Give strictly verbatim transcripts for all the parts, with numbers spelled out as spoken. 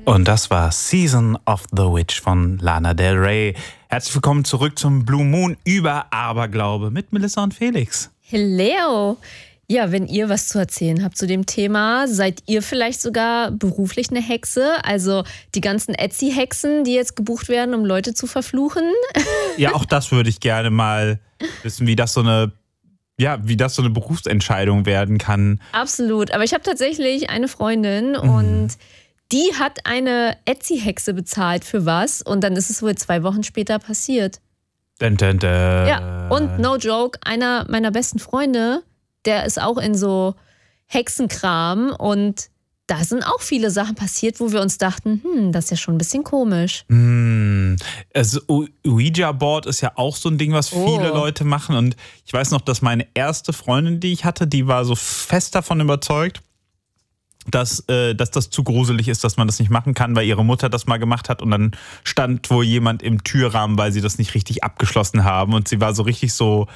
Und das war Season of the Witch von Lana Del Rey. Herzlich willkommen zurück zum Blue Moon über Aberglaube mit Melissa und Felix. Hello! Ja, wenn ihr was zu erzählen habt zu dem Thema, seid ihr vielleicht sogar beruflich eine Hexe? Also die ganzen Etsy-Hexen, die jetzt gebucht werden, um Leute zu verfluchen? Ja, auch das würde ich gerne mal wissen, wie das so eine, ja, wie das so eine Berufsentscheidung werden kann. Absolut, aber ich habe tatsächlich eine Freundin mhm. und die hat eine Etsy-Hexe bezahlt für was und dann ist es wohl zwei Wochen später passiert. Dun, dun, dun. Ja, und no joke, einer meiner besten Freunde, der ist auch in so Hexenkram und da sind auch viele Sachen passiert, wo wir uns dachten, hm, das ist ja schon ein bisschen komisch. Hm, also Ouija-Board ist ja auch so ein Ding, was viele oh. Leute machen und ich weiß noch, dass meine erste Freundin, die ich hatte, die war so fest davon überzeugt, dass, äh, dass das zu gruselig ist, dass man das nicht machen kann, weil ihre Mutter das mal gemacht hat und dann stand wohl jemand im Türrahmen, weil sie das nicht richtig abgeschlossen haben und sie war so richtig so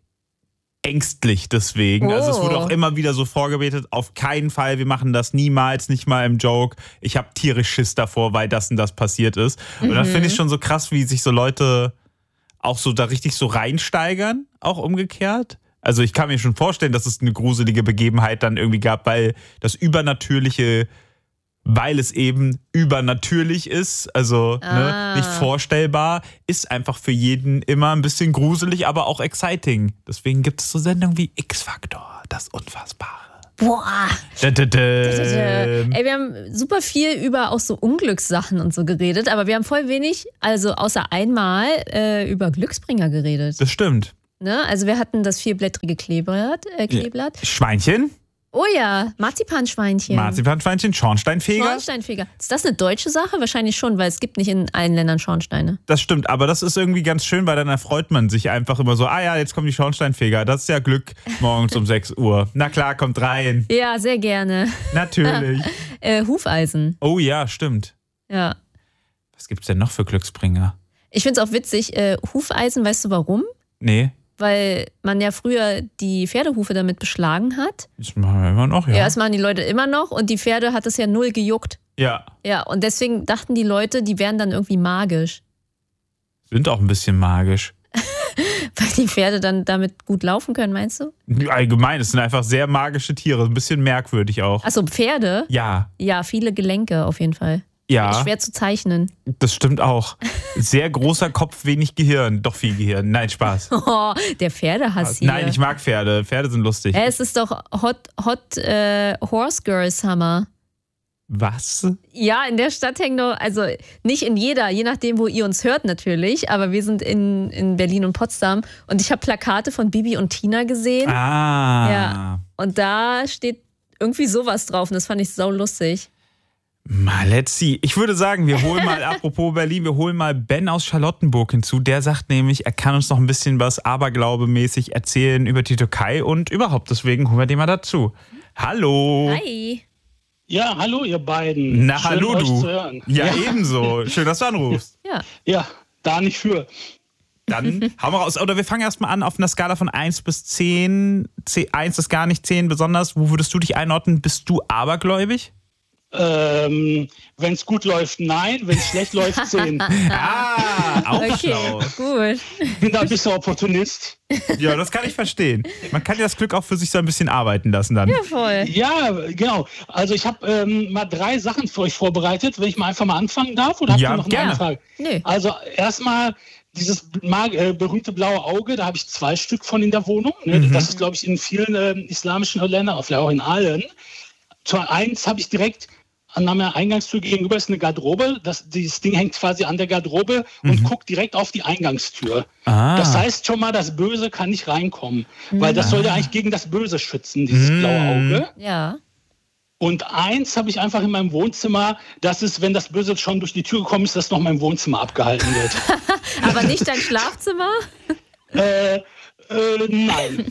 ängstlich deswegen. Oh. Also es wurde auch immer wieder so vorgebetet, auf keinen Fall, wir machen das niemals, nicht mal im Joke. Ich habe tierisch Schiss davor, weil das und das passiert ist. Und mhm. dann finde ich schon so krass, wie sich so Leute auch so da richtig so reinsteigern, auch umgekehrt. Also ich kann mir schon vorstellen, dass es eine gruselige Begebenheit dann irgendwie gab, weil das Übernatürliche, weil es eben übernatürlich ist, also ah. ne, nicht vorstellbar, ist einfach für jeden immer ein bisschen gruselig, aber auch exciting. Deswegen gibt es so Sendungen wie X-Factor, das Unfassbare. Boah. Da, da, da. Ey, wir haben super viel über auch so Unglückssachen und so geredet, aber wir haben voll wenig, also außer einmal, äh, über Glücksbringer geredet. Das stimmt. Ne? Also wir hatten das vierblättrige Kleeblatt. Äh, Kleeblatt. Schweinchen. Oh ja, Marzipanschweinchen. Marzipanschweinchen, Schornsteinfeger. Schornsteinfeger. Ist das eine deutsche Sache? Wahrscheinlich schon, weil es gibt nicht in allen Ländern Schornsteine. Das stimmt, aber das ist irgendwie ganz schön, weil dann erfreut man sich einfach immer so, ah ja, jetzt kommen die Schornsteinfeger. Das ist ja Glück morgens um sechs Uhr. Na klar, kommt rein. Ja, sehr gerne. Natürlich. äh, Hufeisen. Oh ja, stimmt. Ja. Was gibt's denn noch für Glücksbringer? Ich find's auch witzig, äh, Hufeisen, weißt du warum? Nee. Weil man ja früher die Pferdehufe damit beschlagen hat. Das machen wir immer noch, ja. Ja, das machen die Leute immer noch und die Pferde hat es ja null gejuckt. Ja. Ja, und deswegen dachten die Leute, die wären dann irgendwie magisch. Sind auch ein bisschen magisch. Weil die Pferde dann damit gut laufen können, meinst du? Allgemein, es sind einfach sehr magische Tiere, ein bisschen merkwürdig auch. Achso, Pferde? Ja. Ja, viele Gelenke auf jeden Fall. Ja. Schwer zu zeichnen. Das stimmt auch. Sehr großer Kopf, wenig Gehirn. Doch viel Gehirn. Nein, Spaß. Oh, der Pferdehass hier. Nein, ich mag Pferde. Pferde sind lustig. Es ist doch Hot, Hot äh, Horse Girl Summer. Was? Ja, in der Stadt hängen doch, also nicht in jeder, je nachdem, wo ihr uns hört natürlich, aber wir sind in, in Berlin und Potsdam und ich habe Plakate von Bibi und Tina gesehen. Ah. Ja. Und da steht irgendwie sowas drauf und das fand ich sau lustig. Mal, let's see. Ich würde sagen, wir holen mal, apropos Berlin, wir holen mal Ben aus Charlottenburg hinzu. Der sagt nämlich, er kann uns noch ein bisschen was aberglaubemäßig erzählen über die Türkei und überhaupt. Deswegen holen wir den mal dazu. Hallo. Hi. Ja, hallo ihr beiden. Na, schön, hallo euch du. Zu hören. Ja, ja, ebenso. Schön, dass du anrufst. Ja. Ja, da nicht für. Dann hauen wir raus. Oder wir fangen erstmal an auf einer Skala von eins bis zehn. eins ist gar nicht, zehn besonders. Wo würdest du dich einordnen? Bist du abergläubig? Ähm, wenn es gut läuft, nein. Wenn es schlecht läuft, zehn. Ah, auch Okay, schlau. gut. Ich bin da ein bisschen Opportunist. Ja, das kann ich verstehen. Man kann ja das Glück auch für sich so ein bisschen arbeiten lassen dann. Ja, voll. Ja, genau. Also ich habe ähm, mal drei Sachen für euch vorbereitet, wenn ich mal einfach mal anfangen darf. Oder habt Ja, ihr noch eine gerne. Frage? Nee. Also erstmal dieses mag, äh, berühmte blaue Auge, da habe ich zwei Stück von in der Wohnung. Ne? Mhm. Das ist, glaube ich, in vielen äh, islamischen Ländern, vielleicht auch in allen. Zu eins habe ich direkt an meiner Eingangstür gegenüber ist eine Garderobe. Das, dieses Ding hängt quasi an der Garderobe und Mhm. guckt direkt auf die Eingangstür. Ah. Das heißt schon mal, das Böse kann nicht reinkommen. Weil das soll ja eigentlich gegen das Böse schützen, dieses Mhm. blaue Auge. Ja. Und eins habe ich einfach in meinem Wohnzimmer, das ist, wenn das Böse schon durch die Tür gekommen ist, dass noch mein Wohnzimmer abgehalten wird. Aber nicht dein Schlafzimmer? äh, äh, nein.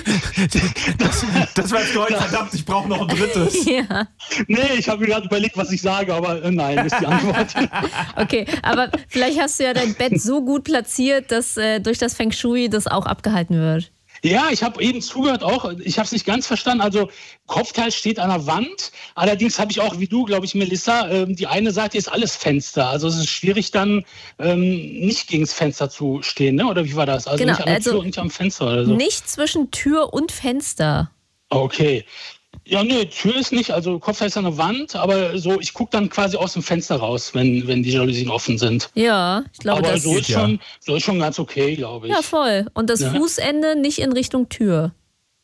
Das, das war jetzt Gold, verdammt, ich brauche noch ein drittes. Ja. Nee, ich habe mir gerade überlegt, was ich sage, aber äh, nein, ist die Antwort. Okay, aber vielleicht hast du ja dein Bett so gut platziert, dass äh, durch das Feng Shui das auch abgehalten wird. Ja, ich habe eben zugehört auch. Ich habe es nicht ganz verstanden. Also Kopfteil steht an der Wand. Allerdings habe ich auch, wie du, glaube ich, Melissa, ähm, die eine Seite ist alles Fenster. Also es ist schwierig dann ähm, nicht gegen das Fenster zu stehen, ne? Oder wie war das? Also genau, nicht an der also Tür und nicht am Fenster oder so. Nicht zwischen Tür und Fenster. Okay. Ja, nee, Tür ist nicht, also Kopfteil ist an der Wand, aber so, ich gucke dann quasi aus dem Fenster raus, wenn, wenn die Jalousien offen sind. Ja, ich glaube, aber das so ist, ja. schon, so ist schon ganz okay, glaube ich. Ja, voll. Und das Ja. Fußende nicht in Richtung Tür.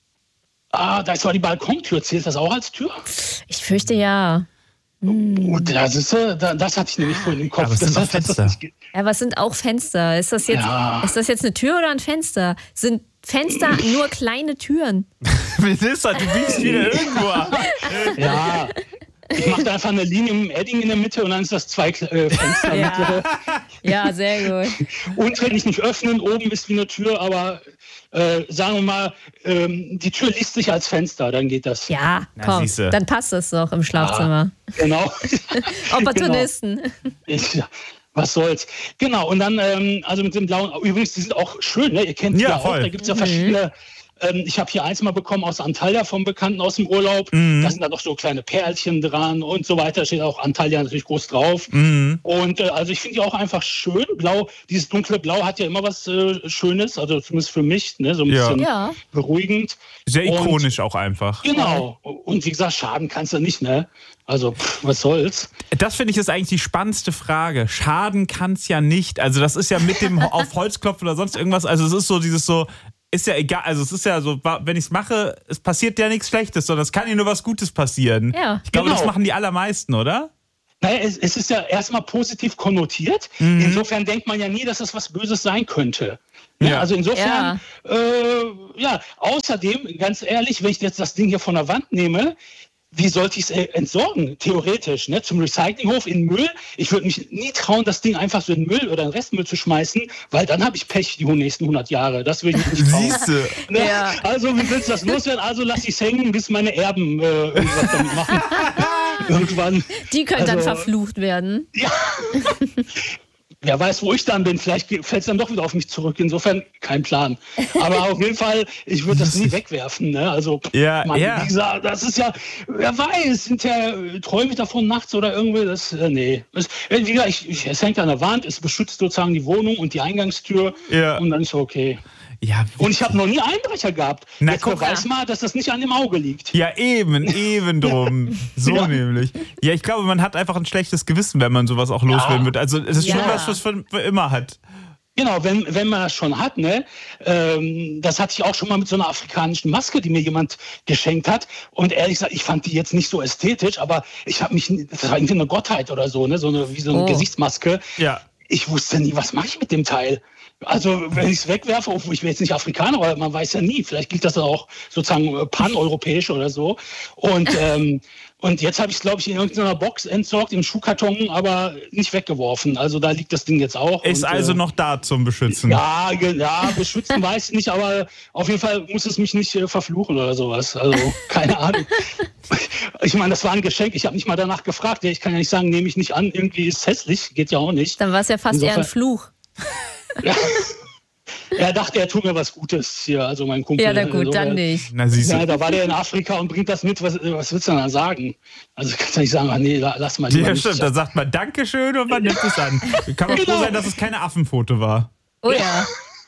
Ah, da ist zwar die Balkontür, zählt das auch als Tür? Ich fürchte ja. Oh, das, ist, äh, da- das hatte ich nämlich vorhin im Kopf. Aber es das sind auch heißt, dass das Fenster. nicht geht. Ja, was sind auch Fenster? Ist das jetzt, Ja. ist das jetzt eine Tür oder ein Fenster? Sind Fenster nur kleine Türen? Melissa, du biegst wieder irgendwo ab. Ja, ich mache da einfach eine Linie mit dem Edding in der Mitte und dann ist das zwei äh, Fenster. Ja. Ja, sehr gut. Unten kann ich nicht öffnen, oben ist wie eine Tür, aber äh, sagen wir mal, ähm, die Tür liest sich als Fenster, dann geht das. Ja, Na, komm, siehste. dann passt das doch im Schlafzimmer. Genau. Opportunisten. Ich, was soll's. Genau, und dann, ähm, also mit dem blauen, übrigens, die sind auch schön, ne? Ihr kennt die Ja, ja, auch, voll. da gibt es ja verschiedene. Ähm, ich habe hier eins mal bekommen aus Antalya vom Bekannten aus dem Urlaub. Mhm. Da sind da noch so kleine Perlchen dran und so weiter. Da steht auch Antalya natürlich groß drauf. Mhm. Und äh, also ich finde die auch einfach schön. Blau, dieses dunkle Blau hat ja immer was äh, Schönes, also zumindest für mich, ne? So ein Ja. bisschen Ja. beruhigend. Sehr Und- ikonisch auch einfach. Genau. Und wie gesagt, schaden kannst du nicht, ne? Also, pff, was soll's? Das finde ich ist eigentlich die spannendste Frage. Schaden kann es ja nicht. Also das ist ja mit dem auf Holz klopfen oder sonst irgendwas. Also es ist so dieses so, ist ja egal. Also es ist ja so, wenn ich es mache, es passiert ja nichts Schlechtes, sondern es kann ja nur was Gutes passieren. Ja. Ich glaube, Genau. das machen die allermeisten, oder? Naja, es, es ist ja erstmal positiv konnotiert. Insofern denkt man ja nie, dass das was Böses sein könnte. Ja, Ja. also insofern, ja. Äh, ja, außerdem, ganz ehrlich, wenn ich jetzt das Ding hier von der Wand nehme, wie sollte ich es entsorgen, theoretisch, ne? Zum Recyclinghof in Müll. Ich würde mich nie trauen, das Ding einfach so in Müll oder in Restmüll zu schmeißen, weil dann habe ich Pech die nächsten hundert Jahre. Das will ich nicht trauen. Siehste. Ne? Ja. Also, wie willst du das loswerden? Also lass ich es hängen, bis meine Erben äh, irgendwas damit machen. Irgendwann. Die können dann Also- verflucht werden. Ja. Wer weiß, wo ich dann bin. Vielleicht fällt es dann doch wieder auf mich zurück. Insofern kein Plan. Aber auf jeden Fall, ich würde das nie wegwerfen. Ne? Also, Ja, Mann, ja. wie gesagt, das ist ja, wer weiß, hinterher träume ich davon nachts oder irgendwie. Das, äh, nee. Das, äh, wie gesagt, ich, ich, es hängt an der Wand, es beschützt sozusagen die Wohnung und die Eingangstür. Ja. Und dann ist okay. Ja, Und ich habe noch nie Einbrecher gehabt. Na, Jetzt guck beweis mal, dass das nicht an dem Auge liegt. ja, eben, eben drum. So Ja. nämlich. Ja, ich glaube, man hat einfach ein schlechtes Gewissen, wenn man sowas auch loswerden wird. Also es ist schon Ja. was, was man für immer hat. Genau, wenn, wenn man das schon hat, ne, ähm, das hatte ich auch schon mal mit so einer afrikanischen Maske, die mir jemand geschenkt hat. Und ehrlich gesagt, ich fand die jetzt nicht so ästhetisch, aber ich habe mich, das war irgendwie eine Gottheit oder so, ne, so eine, wie so eine Oh. Gesichtsmaske. Ja. Ich wusste nie, was mache ich mit dem Teil. Also wenn ich es wegwerfe, obwohl ich bin jetzt nicht Afrikaner, aber man weiß ja nie, vielleicht gilt das dann auch sozusagen äh, pan-europäisch oder so. Und, ähm, und jetzt habe ich es, glaube ich, in irgendeiner Box entsorgt, im Schuhkarton, aber nicht weggeworfen. Also da liegt das Ding jetzt auch. Ist und, also äh, noch da zum Beschützen. ja, ge- ja, beschützen weiß ich nicht, aber auf jeden Fall muss es mich nicht äh, verfluchen oder sowas. Also, keine Ahnung. Ich meine, das war ein Geschenk. Ich habe nicht mal danach gefragt. Ja, ich kann ja nicht sagen, nehme ich nicht an. Irgendwie ist es hässlich. Geht ja auch nicht. Dann war es ja fast eher ein Insofern- Fluch. Ja. Er dachte, er tut mir was Gutes hier, also mein Kumpel. Ja, na gut, also, dann äh, nicht. Na, siehst du. Ja, da war der in Afrika und bringt das mit. Was, was willst du denn da sagen? Also kannst du nicht sagen, ach nee, la- lass mal lieber Ja, nicht. stimmt. Da sagt man Dankeschön und man nimmt es an. Kann man froh Genau. sein, dass es keine Affenfoto war. Oh ja.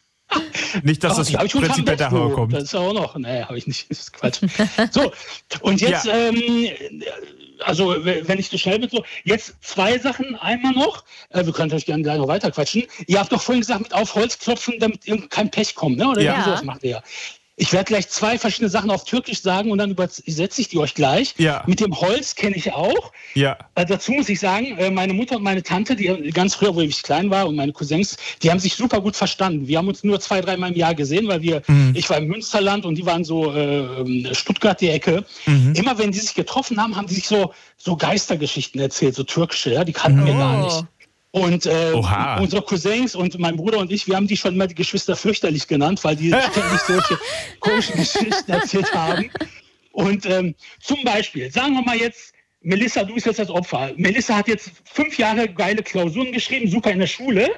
Nicht, dass Ach, das die hab ich schon prinzipiell unterm daher Bett, du. kommt. Das ist auch noch. Nee, habe ich nicht. Das ist Quatsch. So, und jetzt, Ja. ähm, also wenn ich so schnell bin, so, jetzt zwei Sachen einmal noch. Äh, wir können natürlich gerne gleich noch weiter quatschen. Ihr habt doch vorhin gesagt, mit auf Holz klopfen, damit irgend kein Pech kommt, ne? Oder Ja. ja. sowas macht ihr. Ich werde gleich zwei verschiedene Sachen auf Türkisch sagen und dann übersetze ich die euch gleich. Ja. Mit dem Holz kenne ich auch. Ja. Äh, dazu muss ich sagen, äh, meine Mutter und meine Tante, die ganz früher, wo ich klein war, und meine Cousins, die haben sich super gut verstanden. Wir haben uns nur zwei, dreimal im Jahr gesehen, weil wir, Mhm. ich war im Münsterland und die waren so äh, Stuttgart die Ecke. Mhm. Immer wenn die sich getroffen haben, haben die sich so, so Geistergeschichten erzählt, so türkische, ja, die kannten wir Oh. gar nicht. Und äh, Oha. unsere Cousins und mein Bruder und ich, wir haben die schon immer die Geschwister fürchterlich genannt, weil die ständig solche komischen Geschichten erzählt haben. Und ähm, zum Beispiel, sagen wir mal jetzt, Melissa, du bist jetzt das Opfer. Melissa hat jetzt fünf Jahre geile Klausuren geschrieben, super in der Schule.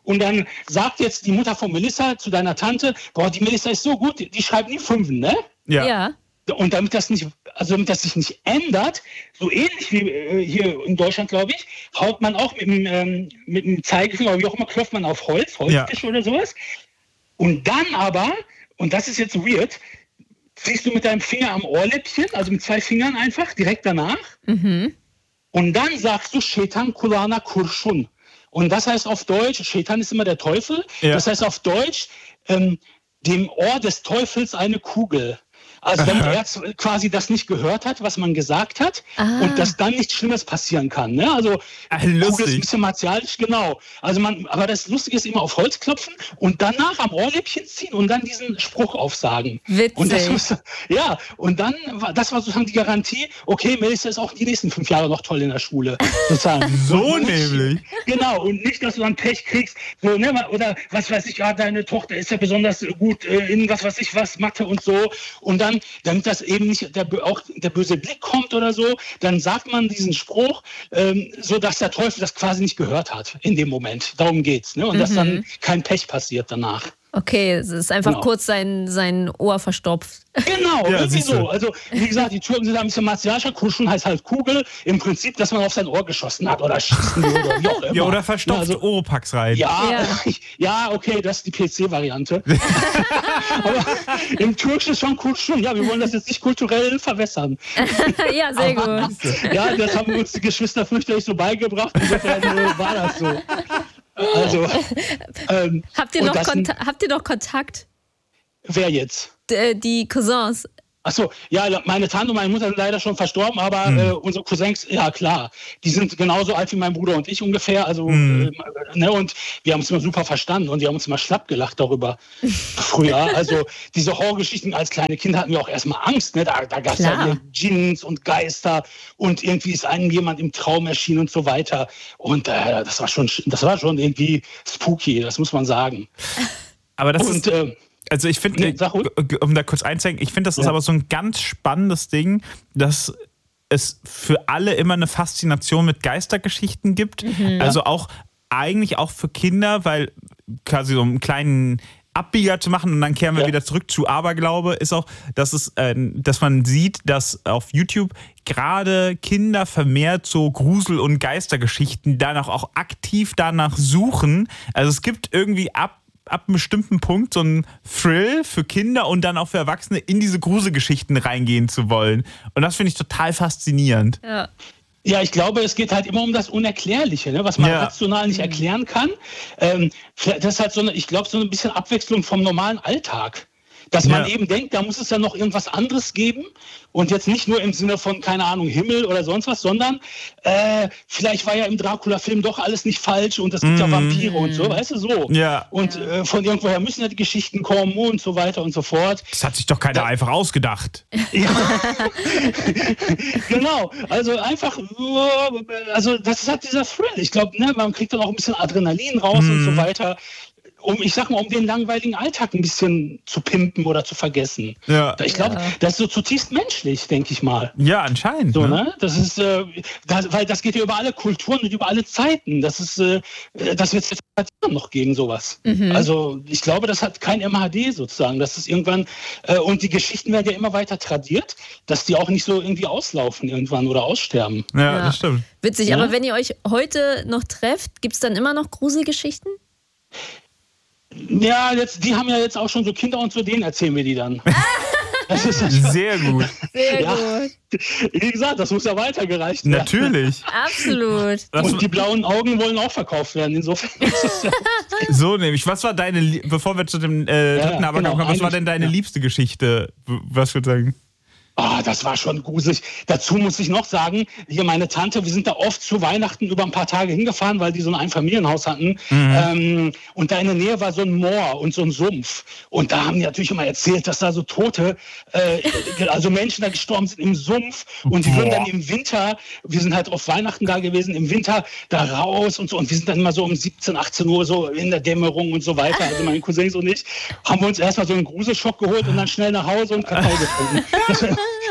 Und dann sagt jetzt die Mutter von Melissa zu deiner Tante, boah, die Melissa ist so gut, die schreibt nie Fünfen, ne? Ja. Ja. Und damit das nicht, also damit das sich nicht ändert, so ähnlich wie äh, hier in Deutschland, glaube ich, haut man auch mit dem, ähm, mit dem Zeigefinger, oder wie auch immer, klopft man auf Holz, Holztisch Ja. oder sowas. Und dann aber, und das ist jetzt weird, ziehst du mit deinem Finger am Ohrläppchen, also mit zwei Fingern einfach, direkt danach. Mhm. Und dann sagst du Shetan Kulana Kurshun. Und das heißt auf Deutsch, Shetan ist immer der Teufel, Ja. das heißt auf Deutsch, ähm, dem Ohr des Teufels eine Kugel. Also damit er z- quasi das nicht gehört hat, was man gesagt hat, Ah. und dass dann nichts Schlimmes passieren kann. Ne? Also Ah, Kugel ist ein lustig. bisschen martialisch, genau. Also man, aber das Lustige ist immer auf Holz klopfen und danach am Ohrläppchen ziehen und dann diesen Spruch aufsagen. Witzig. Und das muss, ja, und dann war das war sozusagen die Garantie, okay, Melissa ist auch die nächsten fünf Jahre noch toll in der Schule. Sozusagen. So Und nicht- nämlich. Genau, und nicht, dass du dann Pech kriegst, so, ne, oder was weiß ich, ja, deine Tochter ist ja besonders gut äh, in was weiß ich was, Mathe und so. Und dann, damit das eben nicht der, auch der böse Blick kommt oder so, dann sagt man diesen Spruch, ähm, so dass der Teufel das quasi nicht gehört hat in dem Moment. Darum geht's, ne? Und dass dann kein Pech passiert danach. Okay, es ist einfach Genau. kurz sein, sein Ohr verstopft. Genau, Ja, irgendwie siehst du. so. Also, wie gesagt, die Türken sind da ein bisschen martialischer. Kurschun heißt halt Kugel. Im Prinzip, dass man auf sein Ohr geschossen hat oder schießen oder wie auch immer. Ja, oder verstopft Also, Oropax rein. ja, Ja. ja, okay, das ist die P C-Variante. Aber im Türkischen ist schon Kurschun. Ja, wir wollen das jetzt nicht kulturell verwässern. Ja, sehr gut. Ja, das haben uns die Geschwister fürchterlich so beigebracht. Insofern äh, war das so. Also, ähm, Habt ihr, und noch das sind- Konta- habt ihr noch Kontakt? wer jetzt? D die Cousins. Achso, ja, meine Tante und meine Mutter sind leider schon verstorben, aber äh, unsere Cousins, ja klar, die sind genauso alt wie mein Bruder und ich ungefähr. Also, äh, ne, und wir haben uns immer super verstanden und wir haben uns immer schlapp gelacht darüber früher. Also diese Horrorgeschichten als kleine Kinder hatten wir auch erstmal Angst. Ne? Da, da gab es Klar. ja Djinns und Geister und irgendwie ist einem jemand im Traum erschienen und so weiter. Und äh, das war schon, das war schon irgendwie spooky, das muss man sagen. Aber das Und ist. äh, Also ich finde, Nee, sag ruhig. um da kurz einzuzeigen, ich finde, das ist Ja. aber so ein ganz spannendes Ding, dass es für alle immer eine Faszination mit Geistergeschichten gibt. Also auch eigentlich auch für Kinder, weil quasi so einen kleinen Abbieger zu machen und dann kehren wir Ja. wieder zurück zu Aberglaube, ist auch, dass es, äh, dass man sieht, dass auf YouTube gerade Kinder vermehrt so Grusel- und Geistergeschichten danach auch aktiv danach suchen. Also es gibt irgendwie ab ab einem bestimmten Punkt so einen Thrill für Kinder und dann auch für Erwachsene in diese Gruselgeschichten reingehen zu wollen. Und das finde ich total faszinierend. Ja. Ja, ich glaube, es geht halt immer um das Unerklärliche, ne, was man Ja. rational nicht erklären kann. Ähm, das ist halt so eine, ich glaube, so ein bisschen Abwechslung vom normalen Alltag. Dass man Ja. eben denkt, da muss es ja noch irgendwas anderes geben und jetzt nicht nur im Sinne von, keine Ahnung, Himmel oder sonst was, sondern äh, vielleicht war ja im Dracula-Film doch alles nicht falsch und es gibt ja Vampire und so, weißt du, so. Ja. Und äh, von irgendwoher müssen ja die Geschichten kommen und so weiter und so fort. Das hat sich doch keiner einfach ausgedacht. Ja. Genau, also einfach, äh, also das ist halt dieser Thrill. Ich glaube, ne, man kriegt dann auch ein bisschen Adrenalin raus und Mhm. so weiter. Um, ich sag mal, um den langweiligen Alltag ein bisschen zu pimpen oder zu vergessen. Ja. Ich glaube, Ja. das ist so zutiefst menschlich, denke ich mal. Ja, anscheinend. So, ne? ne? Das ist, äh, das, weil das geht ja über alle Kulturen und über alle Zeiten. Das ist, äh, das wird es noch geben, sowas. Also ich glaube, das hat kein M H D sozusagen. Das ist irgendwann, äh, und die Geschichten werden ja immer weiter tradiert, dass die auch nicht so irgendwie auslaufen irgendwann oder aussterben. Ja, Ja. das stimmt. Witzig, Ja. aber wenn ihr euch heute noch trefft, gibt es dann immer noch Gruselgeschichten? Ja, jetzt, die haben ja jetzt auch schon so Kinder und so, denen erzählen wir die dann. Das ist, Sehr gut. Sehr Ja. gut. wie gesagt, das muss ja weitergereicht werden. Natürlich. Absolut. Das, Und die blauen Augen wollen auch verkauft werden. Insofern ist es ja. so nämlich. Was war deine, Lie- bevor wir zu dem äh, Ja, dritten Aberglaube genau, kommen, was war eigentlich, denn deine ja. liebste Geschichte? W- Was würdest du sagen? Ah, das war schon gruselig. Dazu muss ich noch sagen, hier meine Tante, wir sind da oft zu Weihnachten über ein paar Tage hingefahren, weil die so ein Einfamilienhaus hatten. Ähm, und da in der Nähe war so ein Moor und so ein Sumpf. Und da haben die natürlich immer erzählt, dass da so Tote, äh, also Menschen da gestorben sind im Sumpf. Und die würden dann im Winter, wir sind halt auf Weihnachten da gewesen, im Winter da raus und so. Und wir sind dann immer so um siebzehn, achtzehn Uhr so in der Dämmerung und so weiter. Also meine Cousins und ich haben wir uns erstmal so einen Gruselschock geholt und dann schnell nach Hause und Kakao getrunken. Das,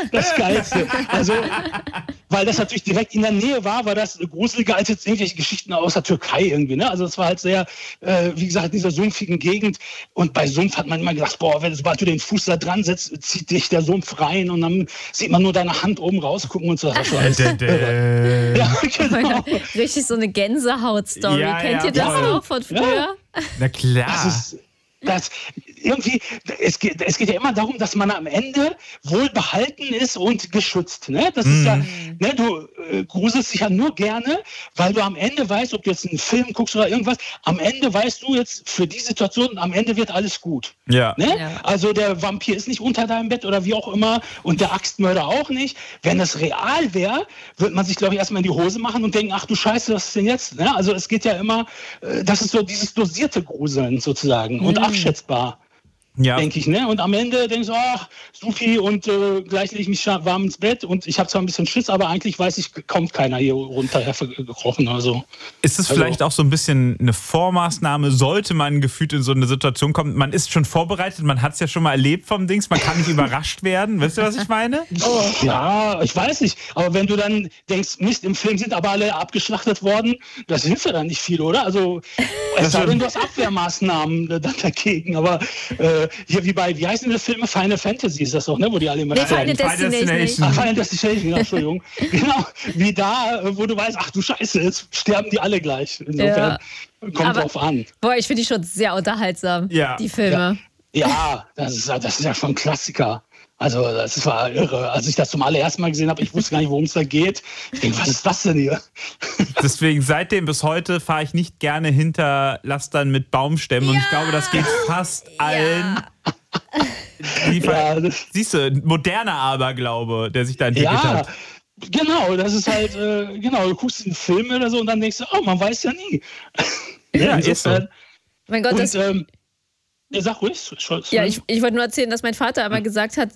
das Geilste. Also, weil das natürlich direkt in der Nähe war, war das gruseliger als jetzt irgendwelche Geschichten aus der Türkei irgendwie. Ne? Also es war halt sehr, äh, wie gesagt, in dieser sumpfigen Gegend. Und bei Sumpf hat man immer gedacht, boah, wenn, sobald du den Fuß da dran setzt, zieht dich der Sumpf rein und dann sieht man nur deine Hand oben rausgucken und so. Das war alles, äh, ja, genau. Richtig so eine Gänsehaut-Story. Ja, Kennt ja, ihr das voll. noch von früher? Ja. Na klar. Das ist, das, irgendwie, es geht, es geht ja immer darum, dass man am Ende wohlbehalten ist und geschützt. Ne? Das ist ja, ne, du äh, gruselst dich ja nur gerne, weil du am Ende weißt, ob du jetzt einen Film guckst oder irgendwas, am Ende weißt du jetzt für die Situation, am Ende wird alles gut. Ja. Ne? Ja. Also der Vampir ist nicht unter deinem Bett oder wie auch immer und der Axtmörder auch nicht. Wenn das real wäre, würde man sich, glaube ich, erstmal in die Hose machen und denken, ach du Scheiße, was ist denn jetzt? Ne? Also es geht ja immer, äh, das ist so dieses dosierte Gruseln sozusagen und abschätzbar. Ja. Denke ich, ne? Und am Ende denkst du, ach, supi, und äh, gleich lege ich mich warm ins Bett und ich habe zwar ein bisschen Schiss, aber eigentlich weiß ich, kommt keiner hier runter gekrochen oder so. Ist es Also- vielleicht auch so ein bisschen eine Vormaßnahme, sollte man gefühlt in so eine Situation kommen? Man ist schon vorbereitet, man hat es ja schon mal erlebt vom Dings, man kann nicht überrascht werden. Weißt du, was ich meine? Ja, ich weiß nicht. Aber wenn du dann denkst, Mist, im Film sind aber alle abgeschlachtet worden, das hilft ja dann nicht viel, oder? Also, es sei denn, du hast Abwehrmaßnahmen äh, dann dagegen. Aber äh, hier wie bei, wie heißen die Filme? Final Fantasy ist das doch, ne? Wo die alle immer Nee, Final sterben. Destination. Destination. Ah, Final Destination, ja, Entschuldigung. Genau, wie da, äh, wo du weißt, ach du Scheiße, jetzt sterben die alle gleich. Insofern kommt Aber- drauf an. Boah, ich finde die schon sehr unterhaltsam, Ja. die Filme. Ja, das ist, das ist ja schon ein Klassiker. Also das war irre. Als ich das zum allerersten Mal gesehen habe, ich wusste gar nicht, worum es da geht. Ich denke, was ist das denn hier? Deswegen seitdem bis heute fahre ich nicht gerne hinter Lastern mit Baumstämmen und ich glaube, das geht fast allen. Die Ja, das, Siehst du, moderner Aberglaube, der sich da entwickelt ja hat. genau, das ist halt, äh, genau, du guckst einen Film oder so und dann denkst du, oh, man weiß ja nie. Ja, ist so. Insofern- Mein Gott, das, Und, ähm, ja, sag ruhig. Entschuldigung. ja, ich, ich wollte nur erzählen, dass mein Vater einmal gesagt hat,